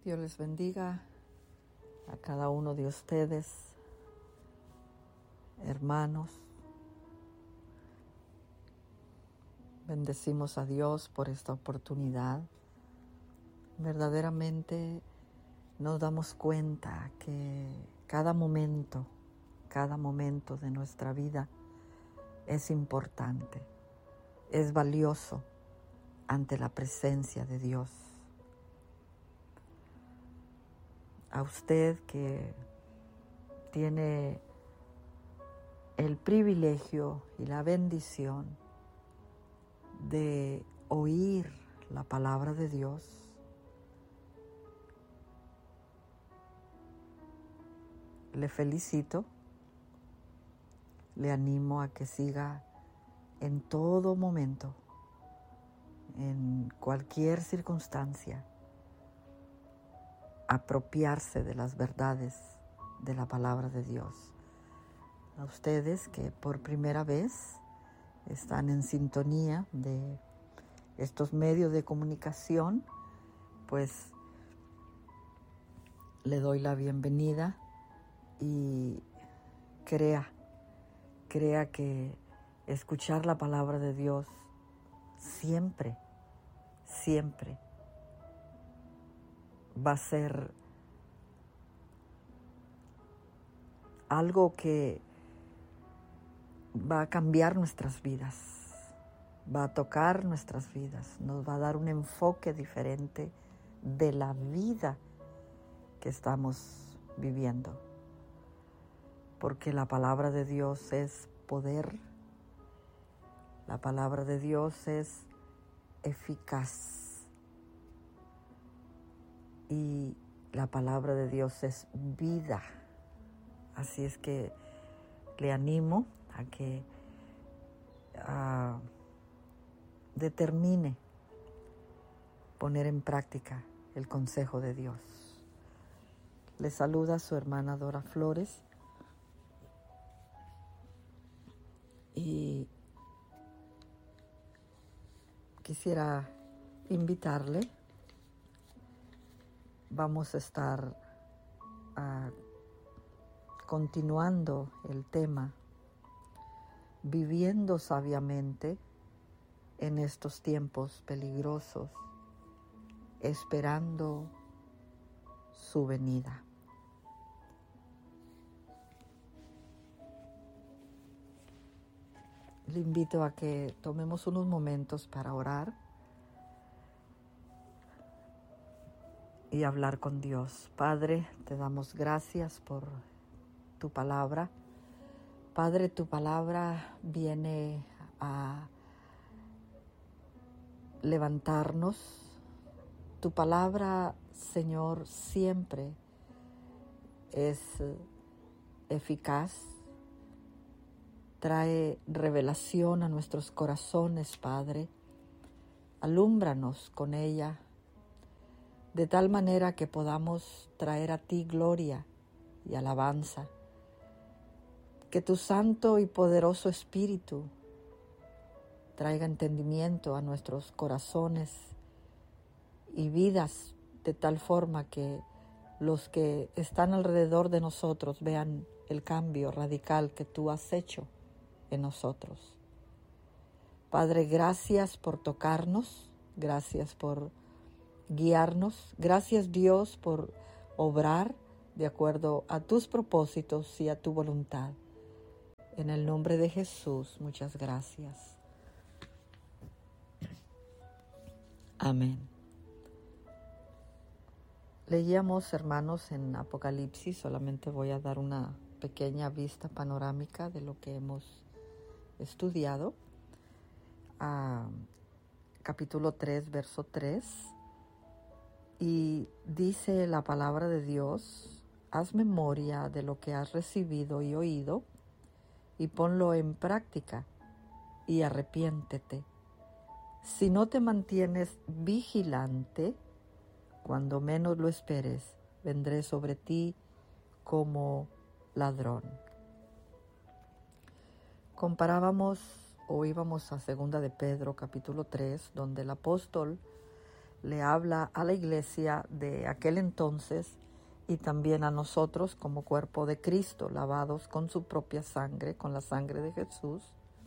Dios les bendiga a cada uno de ustedes, hermanos. Bendecimos a Dios por esta oportunidad. Verdaderamente nos damos cuenta que cada momento de nuestra vida es importante, es valioso ante la presencia de Dios. A usted que tiene el privilegio y la bendición de oír la palabra de Dios, le felicito, le animo a que siga en todo momento, en cualquier circunstancia, apropiarse de las verdades de la palabra de Dios. A ustedes que por primera vez están en sintonía de estos medios de comunicación, pues le doy la bienvenida y crea que escuchar la palabra de Dios siempre va a ser algo que va a cambiar nuestras vidas, va a tocar nuestras vidas, nos va a dar un enfoque diferente de la vida que estamos viviendo. Porque la palabra de Dios es poder, la palabra de Dios es eficaz y la palabra de Dios es vida. Así es que le animo a que determine poner en práctica el consejo de Dios. Le saluda su hermana Dora Flores y quisiera invitarle. Vamos a estar continuando el tema viviendo sabiamente en estos tiempos peligrosos, esperando su venida. Le invito a que tomemos unos momentos para orar y hablar con Dios. Padre, te damos gracias por tu palabra. Padre, tu palabra viene a levantarnos. Tu palabra, Señor, siempre es eficaz. Trae revelación a nuestros corazones, Padre. Alúmbranos con ella, de tal manera que podamos traer a ti gloria y alabanza. Que tu santo y poderoso Espíritu traiga entendimiento a nuestros corazones y vidas, de tal forma que los que están alrededor de nosotros vean el cambio radical que tú has hecho en nosotros. Padre, gracias por tocarnos, gracias por guiarnos, gracias Dios por obrar de acuerdo a tus propósitos y a tu voluntad. En el nombre de Jesús, muchas gracias. Amén. Leíamos, hermanos, en Apocalipsis. Solamente voy a dar una pequeña vista panorámica de lo que hemos estudiado. Capítulo 3, verso 3. Y dice la palabra de Dios: haz memoria de lo que has recibido y oído, y ponlo en práctica, y arrepiéntete. Si no te mantienes vigilante, cuando menos lo esperes, vendré sobre ti como ladrón. Comparábamos o íbamos a 2 de Pedro, capítulo 3, donde el apóstol le habla a la iglesia de aquel entonces y también a nosotros como cuerpo de Cristo, lavados con su propia sangre, con la sangre de Jesús.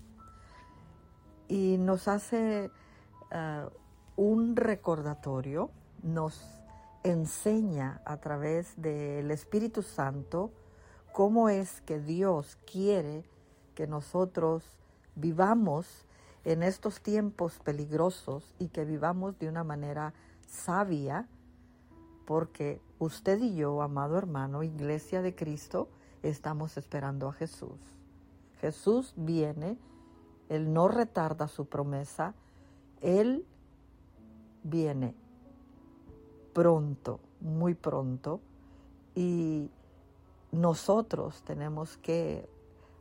Y nos hace un recordatorio, nos enseña a través del Espíritu Santo cómo es que Dios quiere que nosotros vivamos en estos tiempos peligrosos y que vivamos de una manera sabia, porque usted y yo, amado hermano, Iglesia de Cristo, estamos esperando a Jesús. Jesús viene, Él no retarda su promesa, Él viene pronto, muy pronto, y nosotros tenemos que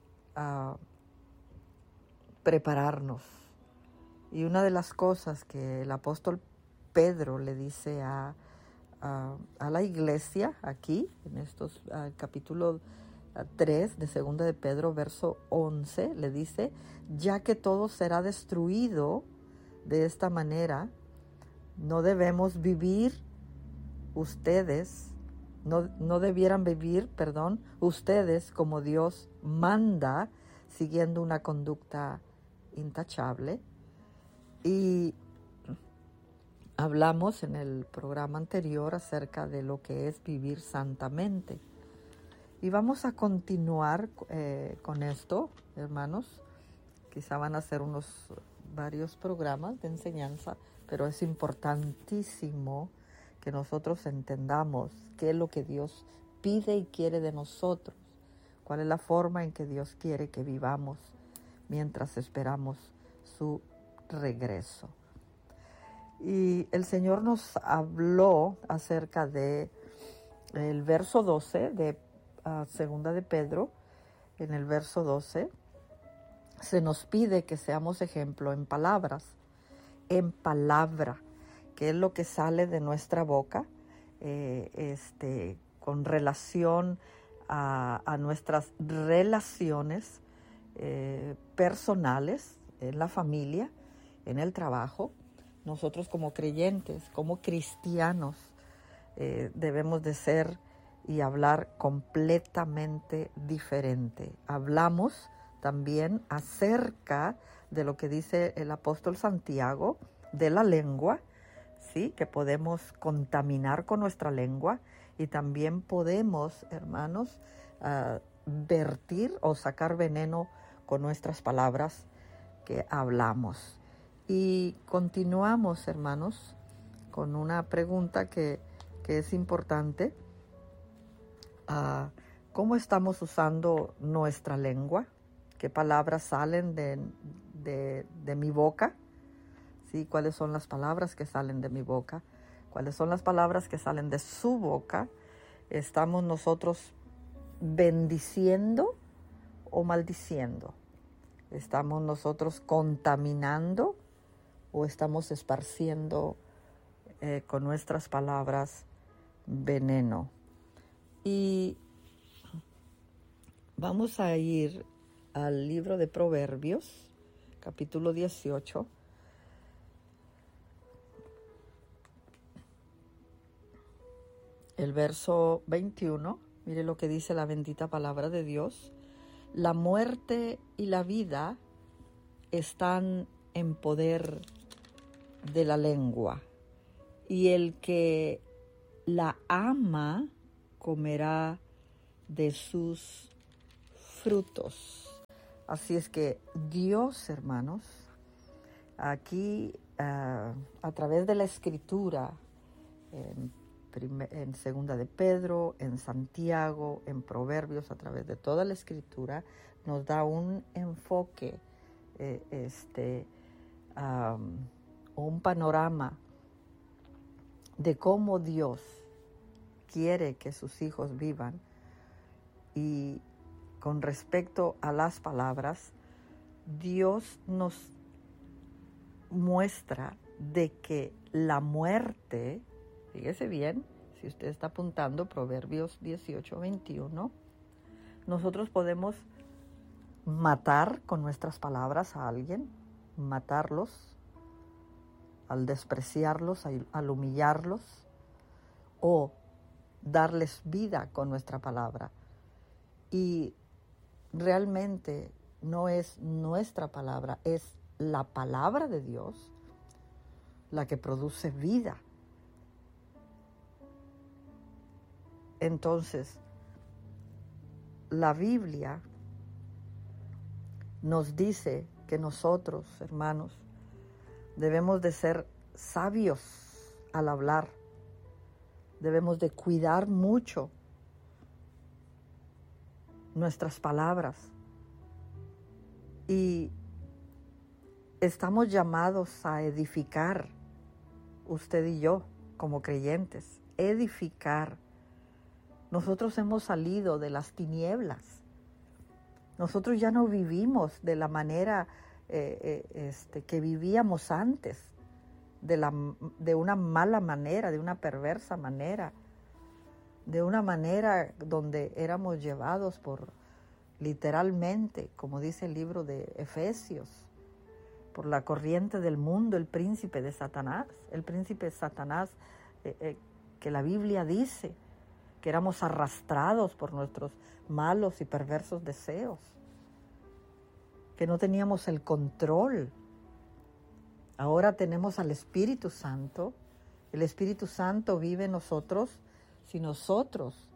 prepararnos. Y una de las cosas que el apóstol Pedro le dice a la iglesia aquí, en estos capítulo 3 de segunda de Pedro, verso 11, le dice: ya que todo será destruido de esta manera, no debemos vivir ustedes, no debieran vivir, ustedes como Dios manda, siguiendo una conducta intachable. Y hablamos en el programa anterior acerca de lo que es vivir santamente. Y vamos a continuar con esto, hermanos. Quizá van a ser varios programas de enseñanza, pero es importantísimo que nosotros entendamos qué es lo que Dios pide y quiere de nosotros, cuál es la forma en que Dios quiere que vivamos mientras esperamos su regreso. Y el Señor nos habló acerca de el verso 12 de segunda de Pedro. En el verso 12 se nos pide que seamos ejemplo en palabra, que es lo que sale de nuestra boca, con relación a nuestras relaciones personales, en la familia, en el trabajo. Nosotros como creyentes, como cristianos, debemos de ser y hablar completamente diferente. Hablamos también acerca de lo que dice el apóstol Santiago, de la lengua, ¿sí? Que podemos contaminar con nuestra lengua y también podemos, hermanos, vertir o sacar veneno con nuestras palabras que hablamos. Y continuamos, hermanos, con una pregunta que es importante. ¿Cómo estamos usando nuestra lengua? ¿Qué palabras salen de mi boca? ¿Sí? ¿Cuáles son las palabras que salen de mi boca? ¿Cuáles son las palabras que salen de su boca? ¿Estamos nosotros bendiciendo o maldiciendo? ¿Estamos nosotros contaminando o estamos esparciendo con nuestras palabras veneno? Y vamos a ir al libro de Proverbios, capítulo 18. El verso 21, mire lo que dice la bendita palabra de Dios. La muerte y la vida están en poder de la lengua, y el que la ama comerá de sus frutos. Así es que Dios, hermanos, aquí a través de la Escritura, en segunda de Pedro, en Santiago, en Proverbios, a través de toda la Escritura, nos da un enfoque, un panorama de cómo Dios quiere que sus hijos vivan. Y con respecto a las palabras, Dios nos muestra de que la muerte, fíjese bien, si usted está apuntando Proverbios 18, 21, nosotros podemos matar con nuestras palabras a alguien, matarlos, al despreciarlos, al humillarlos o darles vida con nuestra palabra. Y realmente no es nuestra palabra, es la palabra de Dios la que produce vida. Entonces, la Biblia nos dice que nosotros, hermanos, debemos de ser sabios al hablar. Debemos de cuidar mucho nuestras palabras. Y estamos llamados a edificar, usted y yo, como creyentes, edificar. Nosotros hemos salido de las tinieblas. Nosotros ya no vivimos de la manera que vivíamos antes, de una mala manera, de una perversa manera, de una manera donde éramos llevados por, literalmente, como dice el libro de Efesios, por la corriente del mundo, el príncipe de Satanás, que la Biblia dice que éramos arrastrados por nuestros malos y perversos deseos, que no teníamos el control. Ahora tenemos al Espíritu Santo. El Espíritu Santo vive en nosotros si nosotros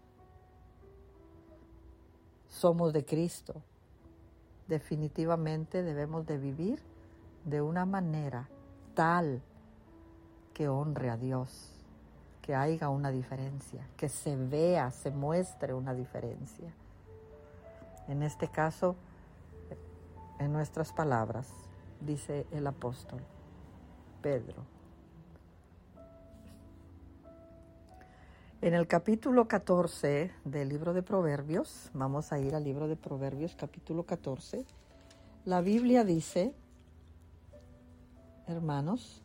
somos de Cristo. Definitivamente debemos de vivir de una manera tal que honre a Dios, que haya una diferencia, que se vea, se muestre una diferencia. En este caso, en nuestras palabras, dice el apóstol Pedro. En el capítulo 14 del libro de Proverbios, vamos a ir al libro de Proverbios, capítulo 14, la Biblia dice, hermanos,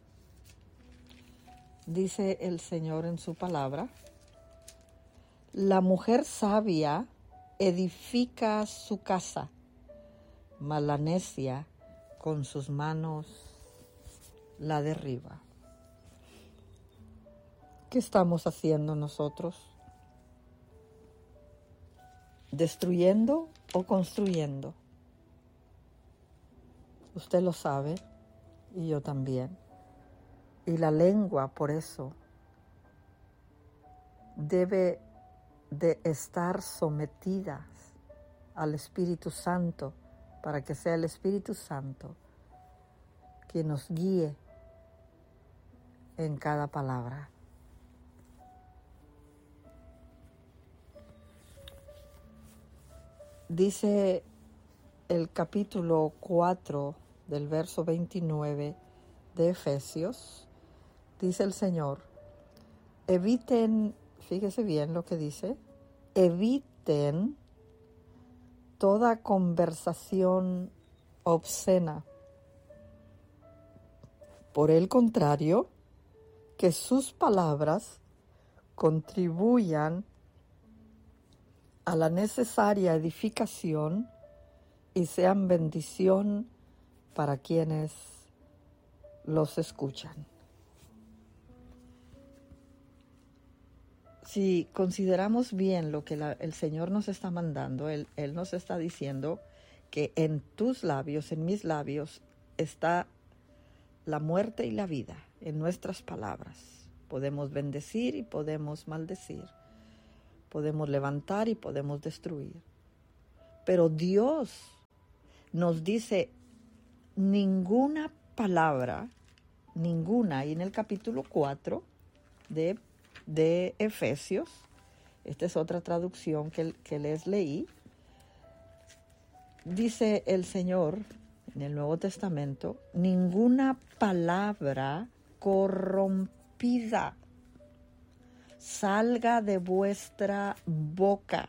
dice el Señor en su palabra, la mujer sabia edifica su casa, mas la necia con sus manos la derriba. ¿Qué estamos haciendo nosotros? ¿Destruyendo o construyendo? Usted lo sabe y yo también. Y la lengua, por eso, debe de estar sometida al Espíritu Santo, para que sea el Espíritu Santo quien nos guíe en cada palabra. Dice el capítulo 4 del verso 29 de Efesios, dice el Señor, eviten, fíjese bien lo que dice, eviten toda conversación obscena. Por el contrario, que sus palabras contribuyan a la necesaria edificación y sean bendición para quienes los escuchan. Si consideramos bien lo que el Señor nos está mandando, Él nos está diciendo que en tus labios, en mis labios, está la muerte y la vida, en nuestras palabras. Podemos bendecir y podemos maldecir. Podemos levantar y podemos destruir. Pero Dios nos dice ninguna palabra, ninguna, y en el capítulo 4 de Efesios, esta es otra traducción que les leí, dice el Señor en el Nuevo Testamento, ninguna palabra corrompida salga de vuestra boca,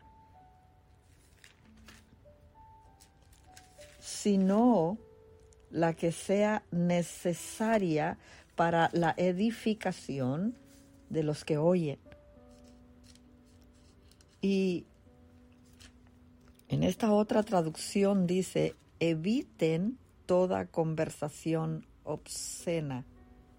sino la que sea necesaria para la edificación de los que oyen. Y en esta otra traducción dice, eviten toda conversación obscena.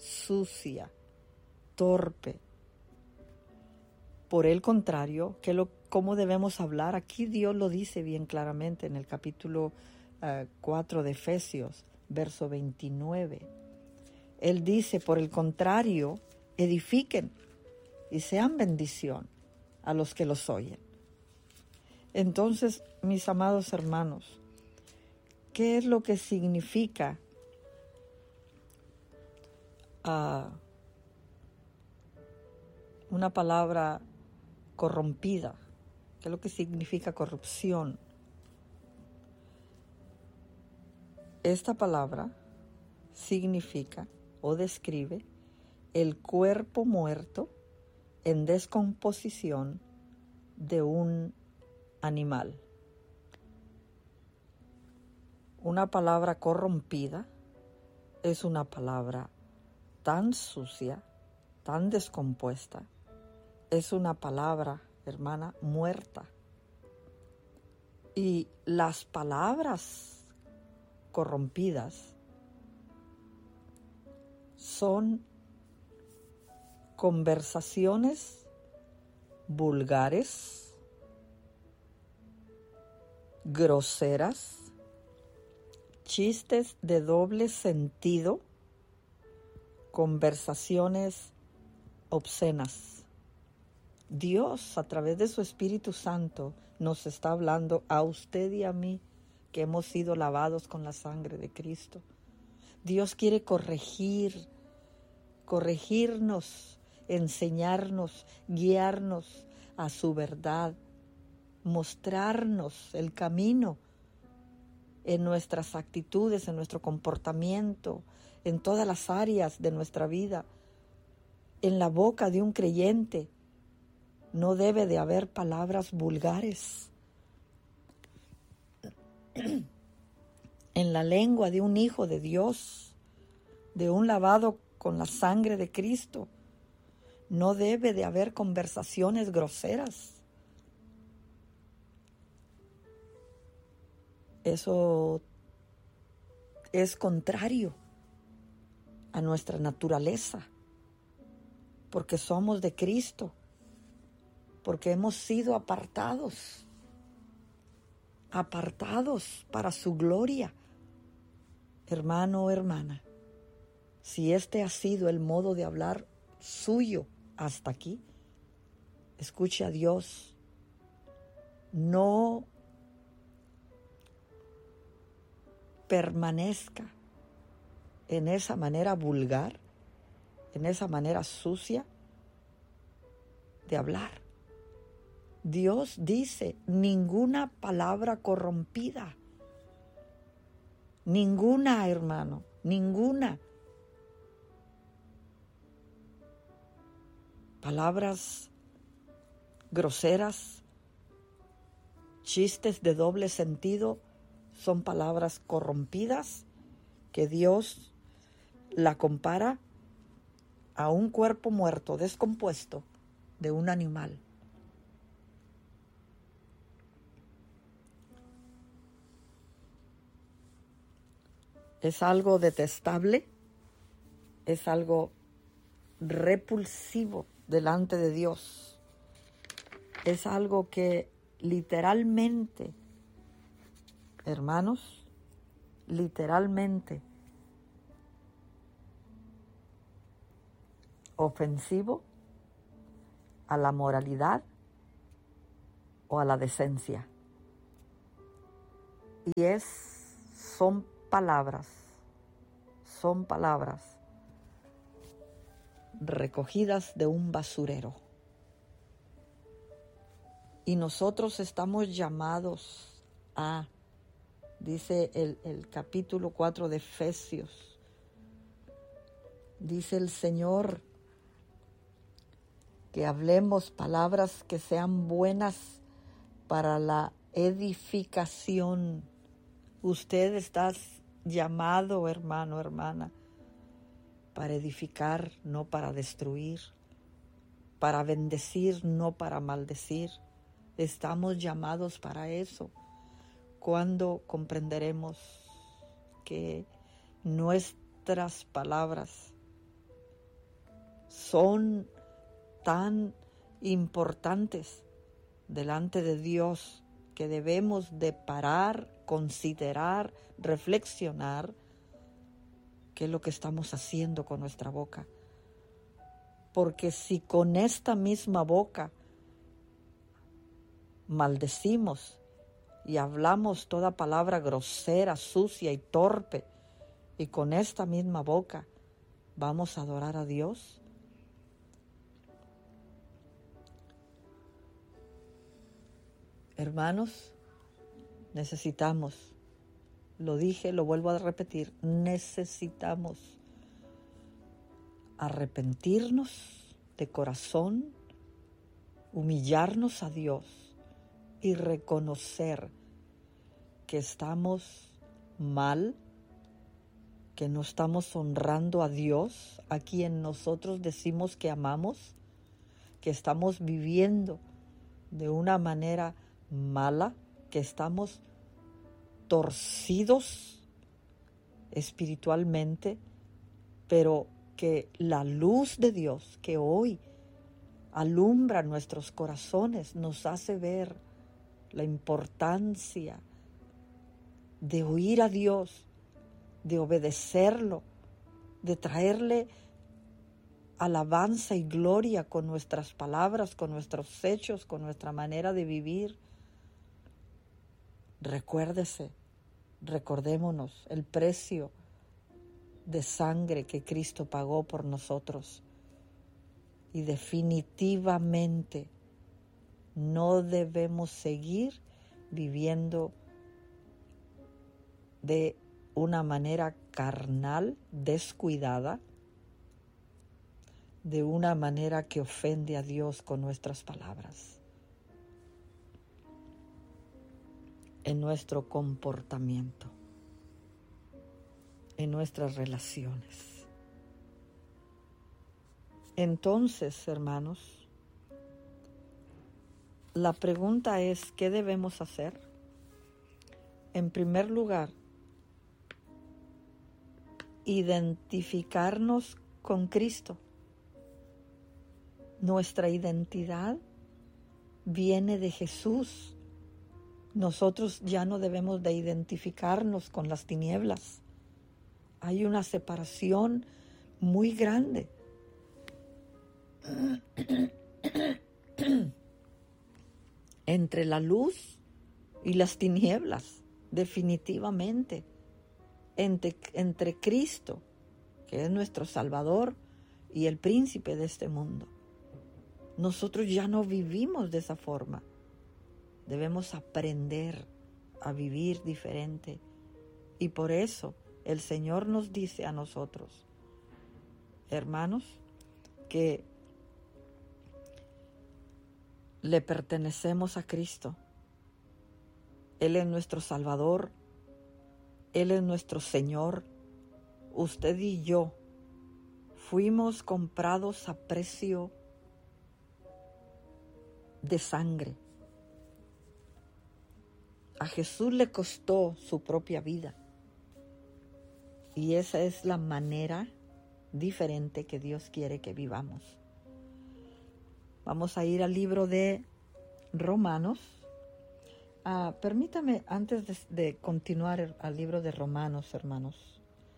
sucia, torpe. Por el contrario, ¿cómo debemos hablar? Aquí Dios lo dice bien claramente en el capítulo 4 de Efesios, verso 29. Él dice, por el contrario, edifiquen y sean bendición a los que los oyen. Entonces, mis amados hermanos, ¿qué es lo que significa una palabra corrompida? ¿Qué es lo que significa corrupción? Esta palabra significa o describe el cuerpo muerto en descomposición de un animal. Una palabra corrompida es una palabra tan sucia, tan descompuesta. Es una palabra, hermana, muerta. Y las palabras corrompidas son conversaciones vulgares, groseras, chistes de doble sentido, conversaciones obscenas. Dios, a través de su Espíritu Santo, nos está hablando a usted y a mí, que hemos sido lavados con la sangre de Cristo. Dios quiere corregirnos, enseñarnos, guiarnos a su verdad, mostrarnos el camino en nuestras actitudes, en nuestro comportamiento, en todas las áreas de nuestra vida. En la boca de un creyente no debe de haber palabras vulgares. En la lengua de un hijo de Dios, de un lavado con la sangre de Cristo, no debe de haber conversaciones groseras. Eso es contrario a nuestra naturaleza, porque somos de Cristo, porque hemos sido apartados para su gloria. Hermano o hermana, si este ha sido el modo de hablar suyo hasta aquí, escuche a Dios. No permanezca en esa manera vulgar, en esa manera sucia de hablar. Dios dice, ninguna palabra corrompida. Ninguna, hermano, ninguna. Palabras groseras, chistes de doble sentido, son palabras corrompidas que Dios la compara a un cuerpo muerto, descompuesto, de un animal. Es algo detestable, es algo repulsivo delante de Dios. Es algo que literalmente, hermanos, literalmente ofensivo a la moralidad o a la decencia. Y son palabras recogidas de un basurero. Y nosotros estamos llamados a, dice el capítulo 4 de Efesios, dice el Señor, que hablemos palabras que sean buenas para la edificación. Usted está llamado, hermano, hermana, para edificar, no para destruir, para bendecir, no para maldecir. Estamos llamados para eso. Cuando comprenderemos que nuestras palabras son tan importantes delante de Dios que debemos de parar, considerar, reflexionar qué es lo que estamos haciendo con nuestra boca. Porque si con esta misma boca maldecimos y hablamos toda palabra grosera, sucia y torpe, y con esta misma boca vamos a adorar a Dios, hermanos, necesitamos, lo dije, lo vuelvo a repetir, necesitamos arrepentirnos de corazón, humillarnos a Dios y reconocer que estamos mal, que no estamos honrando a Dios, a quien nosotros decimos que amamos, que estamos viviendo de una manera mala, que estamos torcidos espiritualmente, pero que la luz de Dios que hoy alumbra nuestros corazones nos hace ver la importancia de oír a Dios, de obedecerlo, de traerle alabanza y gloria con nuestras palabras, con nuestros hechos, con nuestra manera de vivir. Recordémonos el precio de sangre que Cristo pagó por nosotros. Y definitivamente no debemos seguir viviendo de una manera carnal, descuidada, de una manera que ofende a Dios con nuestras palabras, en nuestro comportamiento, en nuestras relaciones. Entonces, hermanos, la pregunta es, ¿qué debemos hacer? En primer lugar, identificarnos con Cristo. Nuestra identidad viene de Jesús. Nosotros ya no debemos de identificarnos con las tinieblas. Hay una separación muy grande. Entre la luz y las tinieblas, definitivamente. Entre Cristo, que es nuestro Salvador, y el príncipe de este mundo. Nosotros ya no vivimos de esa forma. Debemos aprender a vivir diferente. Y por eso el Señor nos dice a nosotros, hermanos, que le pertenecemos a Cristo. Él es nuestro Salvador. Él es nuestro Señor. Usted y yo fuimos comprados a precio de sangre. A Jesús le costó su propia vida. Y esa es la manera diferente que Dios quiere que vivamos. Vamos a ir al libro de Romanos. Permítame, antes de continuar al libro de Romanos, hermanos,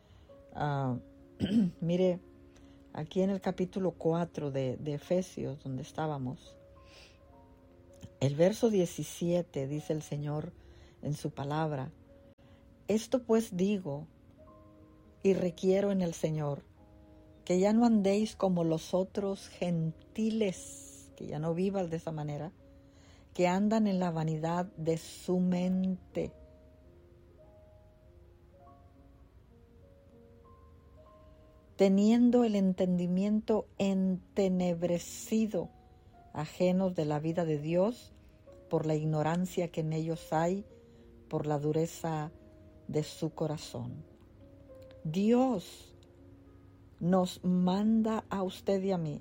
mire, aquí en el capítulo 4 de Efesios, donde estábamos, el verso 17 dice el Señor en su palabra: esto pues digo y requiero en el Señor, que ya no andéis como los otros gentiles, que ya no vivas de esa manera, que andan en la vanidad de su mente. Teniendo el entendimiento entenebrecido, ajenos de la vida de Dios, por la ignorancia que en ellos hay, por la dureza de su corazón. Dios nos manda a usted y a mí.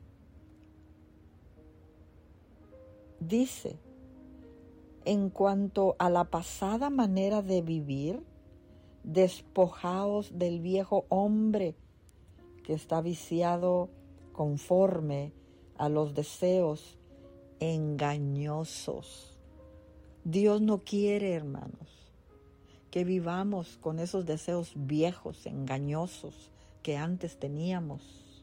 Dice, en cuanto a la pasada manera de vivir, despojaos del viejo hombre que está viciado conforme a los deseos engañosos. Dios no quiere, hermanos, que vivamos con esos deseos viejos, engañosos que antes teníamos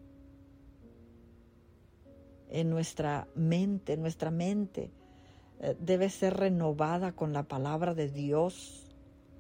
en nuestra mente. Nuestra mente debe ser renovada con la palabra de Dios.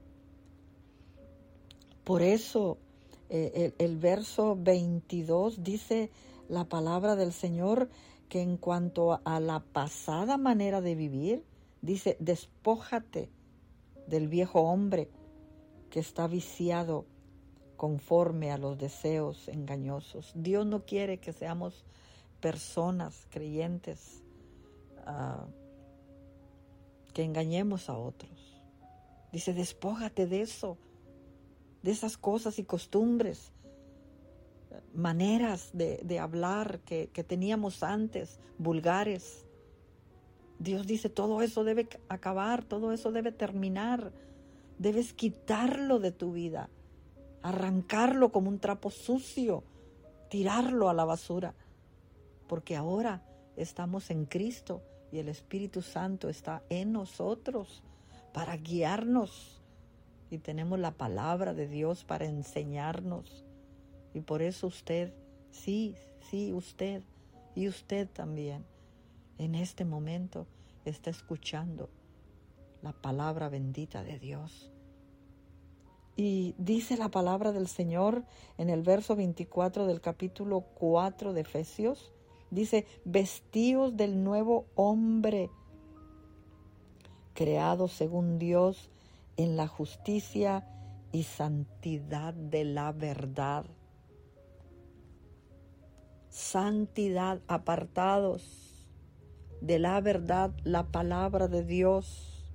Por eso el verso 22 dice la palabra del Señor que en cuanto a la pasada manera de vivir, dice, despójate del viejo hombre que está viciado conforme a los deseos engañosos. Dios no quiere que seamos personas creyentes que engañemos a otros. Dice, despójate de eso, de esas cosas y costumbres, maneras de hablar que teníamos antes, vulgares. Dios dice, todo eso debe acabar, todo eso debe terminar. Debes quitarlo de tu vida, arrancarlo como un trapo sucio, tirarlo a la basura, porque ahora estamos en Cristo y el Espíritu Santo está en nosotros para guiarnos y tenemos la palabra de Dios para enseñarnos. Y por eso usted, sí, usted y usted también, en este momento está escuchando la palabra bendita de Dios. Y dice la palabra del Señor en el verso 24 del capítulo 4 de Efesios, dice, vestíos del nuevo hombre, creado según Dios en la justicia y santidad de la verdad. Santidad, apartados de la verdad, la palabra de Dios.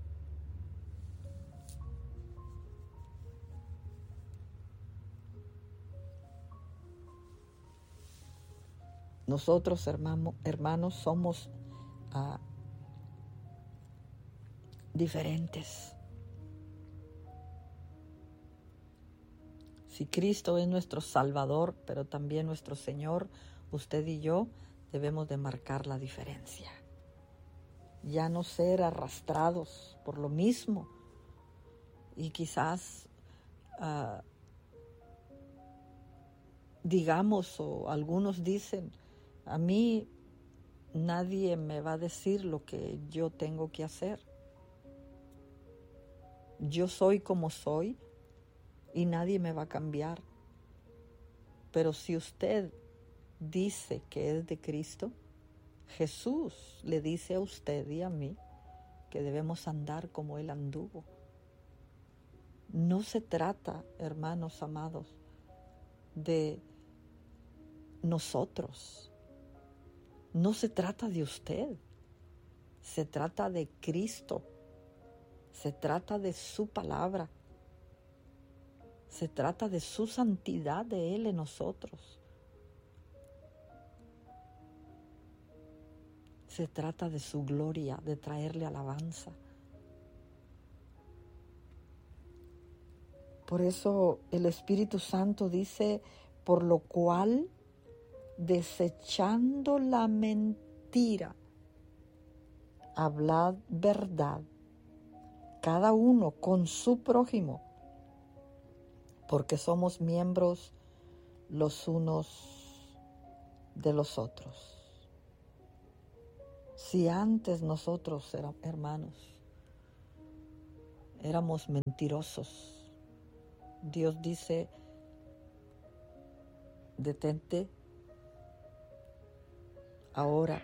Nosotros, hermanos, somos diferentes. Si Cristo es nuestro Salvador, pero también nuestro Señor, usted y yo debemos de marcar la diferencia. Ya no ser arrastrados por lo mismo. Y quizás digamos, o algunos dicen, a mí nadie me va a decir lo que yo tengo que hacer. Yo soy como soy y nadie me va a cambiar. Pero si usted dice que es de Cristo, Jesús le dice a usted y a mí que debemos andar como Él anduvo. No se trata, hermanos amados, de nosotros. No se trata de usted. Se trata de Cristo. Se trata de su palabra. Se trata de su santidad de Él en nosotros. Se trata de su gloria, de traerle alabanza. Por eso el Espíritu Santo dice, por lo cual, desechando la mentira, hablad verdad, cada uno con su prójimo, porque somos miembros los unos de los otros. Si antes nosotros, hermanos, éramos mentirosos, Dios dice, detente ahora,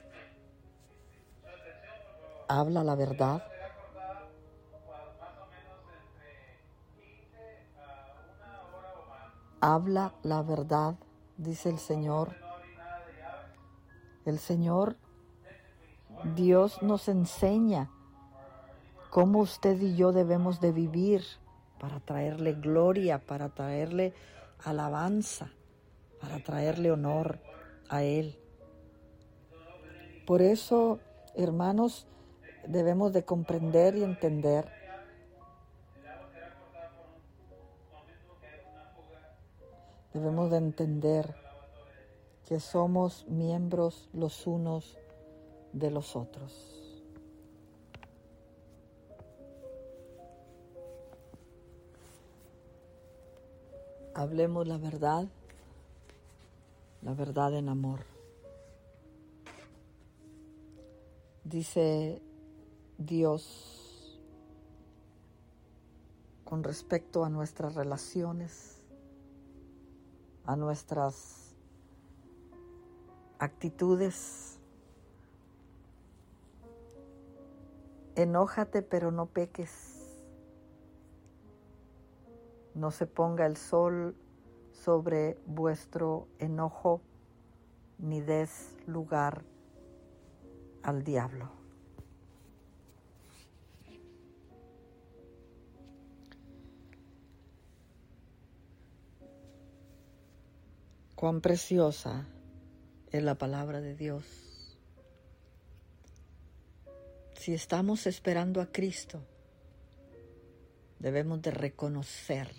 habla la verdad. Habla la verdad, dice el Señor. El Señor, Dios nos enseña cómo usted y yo debemos de vivir para traerle gloria, para traerle alabanza, para traerle honor a Él. Por eso, hermanos, debemos de comprender y entender que somos miembros los unos de los otros. Hablemos la verdad en amor. Dice Dios con respecto a nuestras relaciones, a nuestras actitudes: enójate pero no peques. No se ponga el sol sobre vuestro enojo, ni des lugar al diablo. Cuán preciosa es la palabra de Dios. Si estamos esperando a Cristo, debemos de reconocer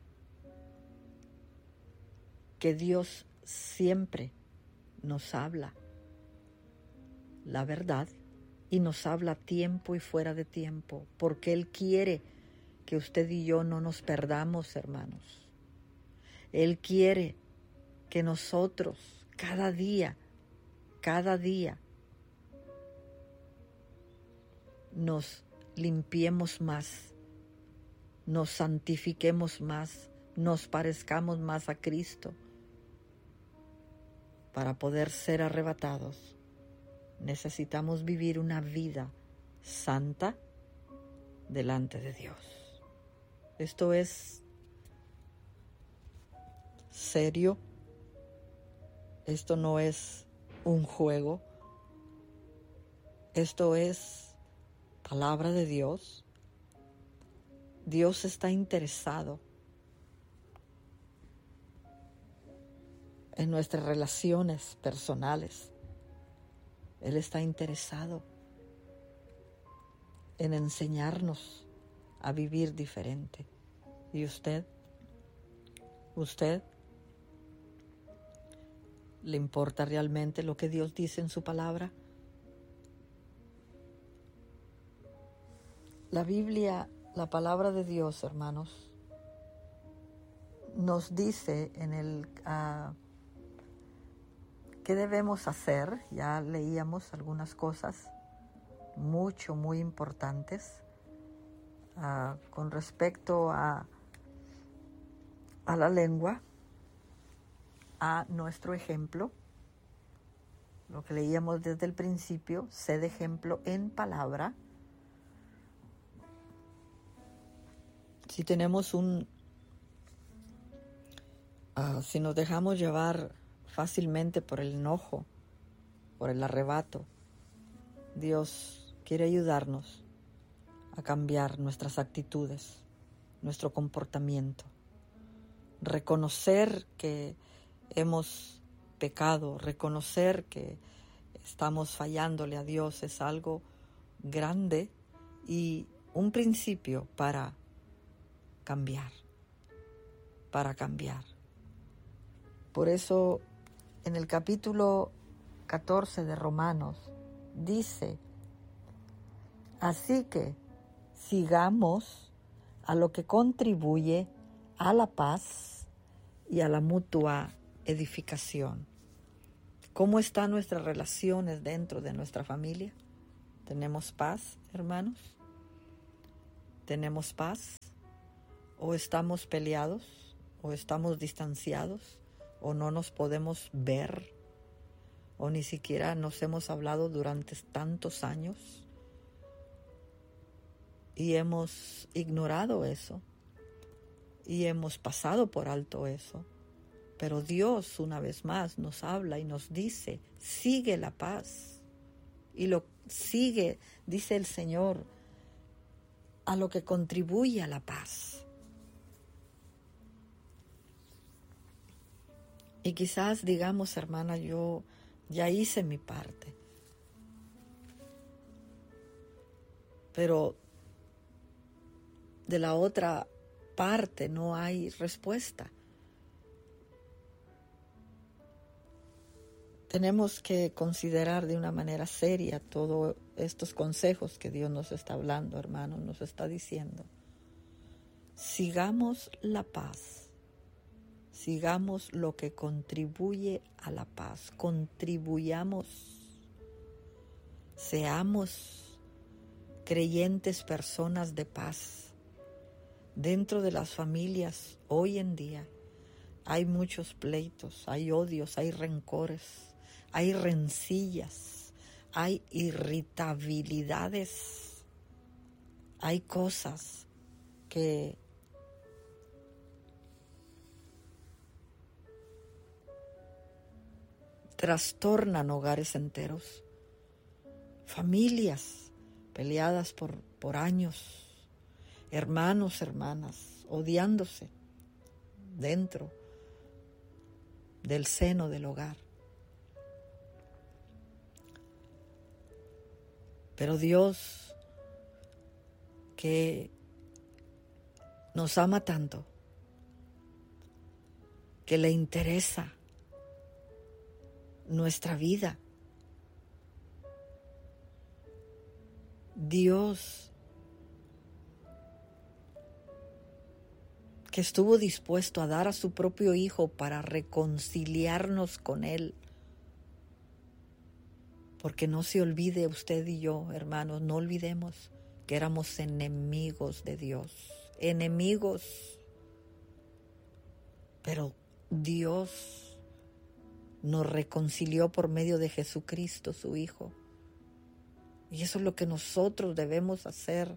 que Dios siempre nos habla la verdad y nos habla a tiempo y fuera de tiempo, porque Él quiere que usted y yo no nos perdamos, hermanos. Él quiere que nosotros cada día, nos limpiemos más, nos santifiquemos más, nos parezcamos más a Cristo. Para poder ser arrebatados, necesitamos vivir una vida santa delante de Dios. Esto es serio. Esto no es un juego. Esto es palabra de Dios. Dios está interesado en nuestras relaciones personales. Él está interesado en enseñarnos a vivir diferente. ¿Y usted? ¿Usted le importa realmente lo que Dios dice en su palabra? La Biblia, la palabra de Dios, hermanos, nos dice en el ¿qué debemos hacer? Ya leíamos algunas cosas muy importantes con respecto a la lengua, a nuestro ejemplo. Lo que leíamos desde el principio: sé de ejemplo en palabra. Si tenemos si nos dejamos llevar fácilmente por el enojo, por el arrebato, Dios quiere ayudarnos a cambiar nuestras actitudes, nuestro comportamiento, reconocer que hemos pecado, reconocer que estamos fallándole a Dios es algo grande y un principio para cambiar. Por eso en el capítulo 14 de Romanos dice: así que sigamos a lo que contribuye a la paz y a la mutua edificación. ¿Cómo están nuestras relaciones dentro de nuestra familia? ¿Tenemos paz, hermanos? ¿Tenemos paz? ¿O estamos peleados? ¿O estamos distanciados? ¿O no nos podemos ver? ¿O ni siquiera nos hemos hablado durante tantos años? Y hemos ignorado eso. Y hemos pasado por alto eso. Pero Dios, una vez más, nos habla y nos dice: sigue la paz. Y lo sigue, dice el Señor, a lo que contribuye a la paz. Y quizás digamos: hermana, yo ya hice mi parte. Pero de la otra parte no hay respuesta. tenemos que considerar de una manera seria todos estos consejos que Dios nos está hablando, hermanos, nos está diciendo. Sigamos la paz, sigamos lo que contribuye a la paz, contribuyamos, seamos creyentes, personas de paz. Dentro de las familias hoy en día hay muchos pleitos, hay odios, hay rencores, hay rencillas, hay irritabilidades, hay cosas que trastornan hogares enteros, familias peleadas por años, hermanos, hermanas, odiándose dentro del seno del hogar. Pero Dios, que nos ama tanto, que le interesa nuestra vida, Dios, que estuvo dispuesto a dar a su propio Hijo para reconciliarnos con Él. Porque no se olvide usted y yo, hermanos, no olvidemos que éramos enemigos de Dios, enemigos. Pero Dios nos reconcilió por medio de Jesucristo, su Hijo. Y eso es lo que nosotros debemos hacer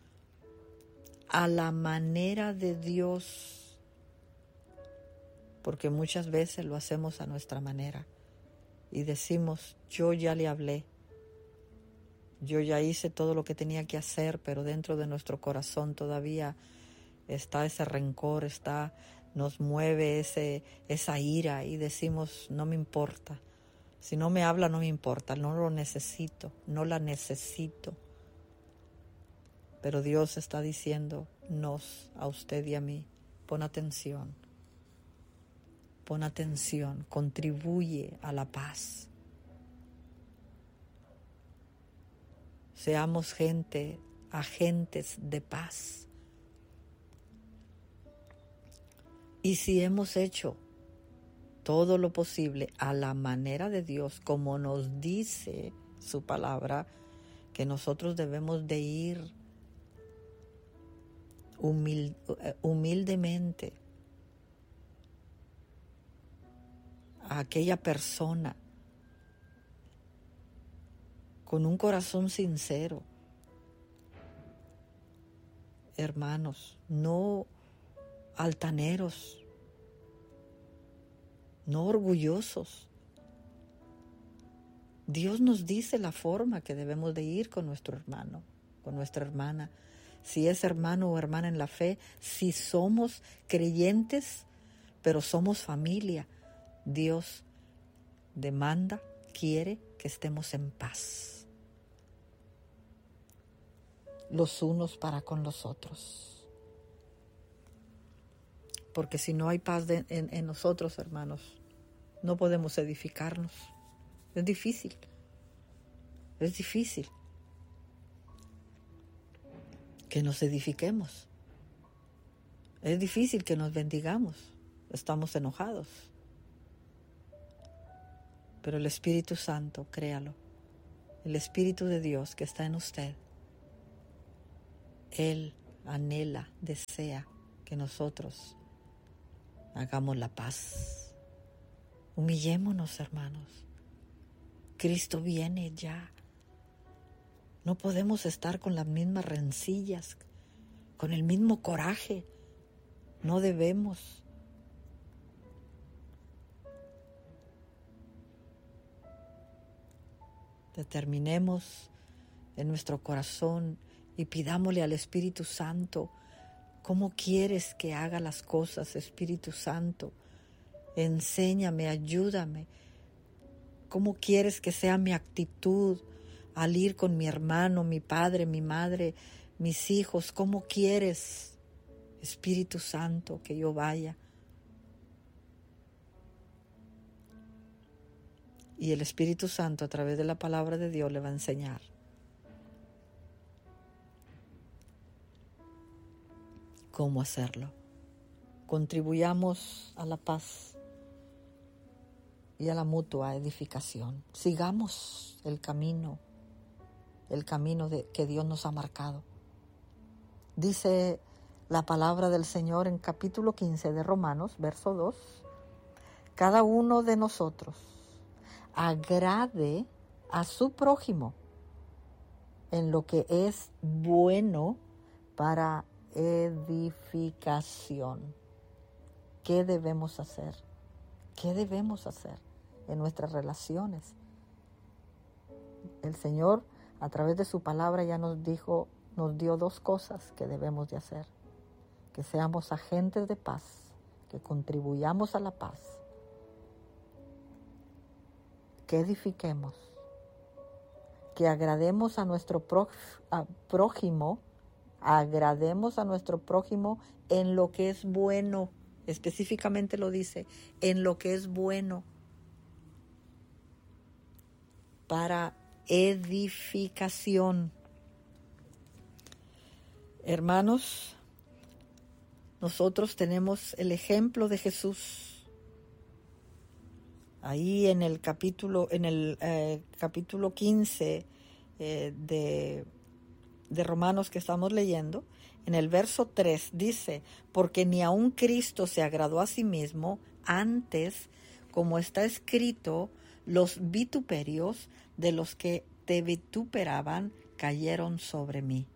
a la manera de Dios, porque muchas veces lo hacemos a nuestra manera y decimos, yo ya le hablé, yo ya hice todo lo que tenía que hacer, pero dentro de nuestro corazón todavía está ese rencor, nos mueve esa ira y decimos, no me importa, si no me habla no me importa, no lo necesito, no la necesito. Pero Dios está diciendo a usted y a mí, pon atención, contribuye a la paz. Seamos agentes de paz. Y si hemos hecho todo lo posible a la manera de Dios, como nos dice su palabra, que nosotros debemos de ir humildemente a aquella persona con un corazón sincero. Hermanos, no altaneros, no orgullosos. Dios nos dice la forma que debemos de ir con nuestro hermano, con nuestra hermana. Si es hermano o hermana en la fe, si somos creyentes, pero somos familia, Dios demanda, quiere que estemos en paz, los unos para con los otros. Porque si no hay paz en nosotros, hermanos, no podemos edificarnos. Es difícil. Que nos edifiquemos. Es difícil que nos bendigamos. Estamos enojados. Pero el Espíritu Santo, créalo, el Espíritu de Dios que está en usted, Él anhela, desea que nosotros hagamos la paz. Humillémonos, hermanos. Cristo viene ya. No podemos estar con las mismas rencillas, con el mismo coraje. No debemos. Determinemos en nuestro corazón y pidámosle al Espíritu Santo, ¿cómo quieres que haga las cosas, Espíritu Santo? Enséñame, ayúdame. ¿Cómo quieres que sea mi actitud al ir con mi hermano, mi padre, mi madre, mis hijos? ¿Cómo quieres, Espíritu Santo, que yo vaya? Y el Espíritu Santo, a través de la palabra de Dios, le va a enseñar. Cómo hacerlo. Contribuyamos a la paz y a la mutua edificación. Sigamos el camino que Dios nos ha marcado. Dice la palabra del Señor en capítulo 15 de Romanos, verso 2, cada uno de nosotros agrade a su prójimo en lo que es bueno para edificación. ¿Qué debemos hacer? ¿Qué debemos hacer en nuestras relaciones? El Señor, a través de su palabra, ya nos dio dos cosas que debemos de hacer. Que seamos agentes de paz, que contribuyamos a la paz, que edifiquemos, que agrademos a nuestro prójimo, agrademos a nuestro prójimo en lo que es bueno. Específicamente lo dice, en lo que es bueno para edificación. Hermanos, nosotros tenemos el ejemplo de Jesús. Ahí en el capítulo 15 de Romanos que estamos leyendo, en el verso 3 dice, porque ni aun Cristo se agradó a sí mismo, antes, como está escrito, los vituperios de los que te vituperaban cayeron sobre mí.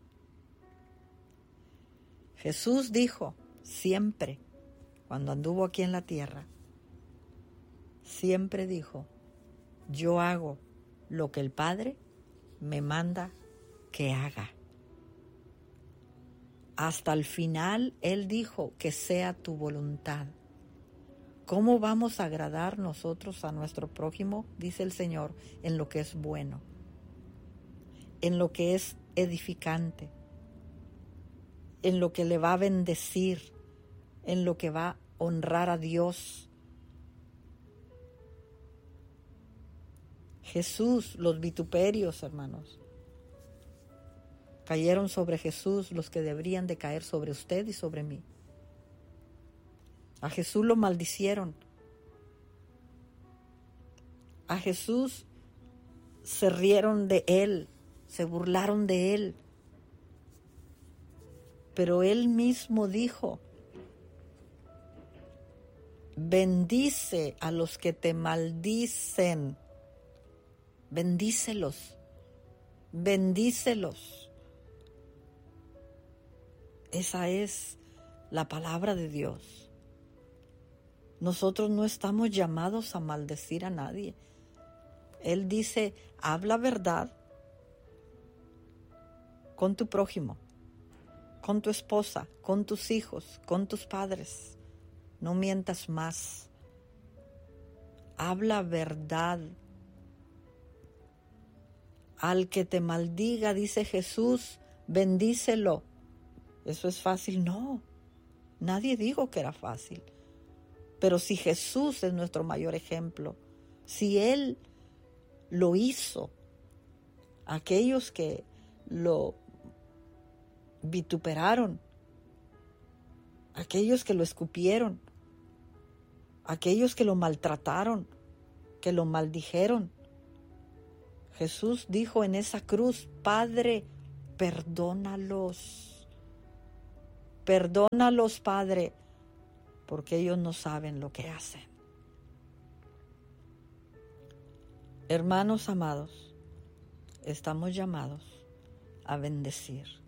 Jesús dijo siempre, cuando anduvo aquí en la tierra, siempre dijo, yo hago lo que el Padre me manda que haga. Hasta el final Él dijo que sea tu voluntad. ¿Cómo vamos a agradar nosotros a nuestro prójimo? Dice el Señor, en lo que es bueno, en lo que es edificante, en lo que le va a bendecir, en lo que va a honrar a Dios. Jesús, los vituperios, hermanos, cayeron sobre Jesús, los que deberían de caer sobre usted y sobre mí. A Jesús lo maldicieron. A Jesús se rieron de Él, se burlaron de Él. Pero Él mismo dijo, bendice a los que te maldicen. Bendícelos, bendícelos. Esa es la palabra de Dios. Nosotros no estamos llamados a maldecir a nadie. Él dice, habla verdad con tu prójimo, con tu esposa, con tus hijos, con tus padres. No mientas más. Habla verdad. Al que te maldiga, dice Jesús, bendícelo. ¿Eso es fácil? No, nadie dijo que era fácil. Pero si Jesús es nuestro mayor ejemplo, si Él lo hizo, aquellos que lo vituperaron, aquellos que lo escupieron, aquellos que lo maltrataron, que lo maldijeron, Jesús dijo en esa cruz, Padre, perdónalos. Perdónalos, Padre, porque ellos no saben lo que hacen. Hermanos amados, estamos llamados a bendecir.